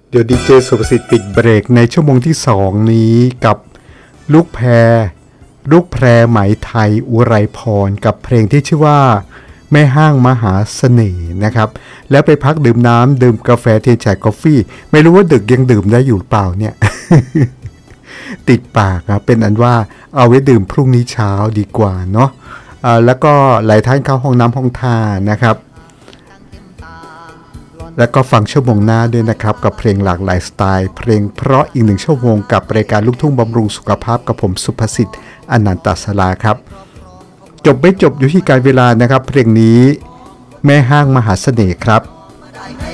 เดี๋ยวดีเจสุประสิทธิ์ปิดเบรกในชั่วโมงที่2นี้กับลูกแพรไหมไทยอุไรพรกับเพลงที่ชื่อว่าแม่ห้างมหาเสน่ห์นะครับแล้วไปพักดื่มน้ำดื่มกาแฟเทียนฉายกาแฟไม่รู้ว่าดึกยังดื่มได้อยู่เปล่าเนี่ย ติดปากครับเป็นอันว่าเอาไว้ดื่มพรุ่งนี้เช้าดีกว่าเนาะแล้วก็หลายท่านเข้าห้องน้ำห้องท่านะครับแล้วก็ฟังชั่วโมงหน้าด้วยนะครับกับเพลงหลากหลายสไตล์เพลงเพราะอีก1ชั่วโมงกับรายการลูกทุ่งบำรุงสุขภาพกับผมสุภสิทธิ์อนันตศราครับจบไม่จบอยู่ที่การเวลานะครับเพลงนี้แม่ห้างมหาเสน่ห์ครับ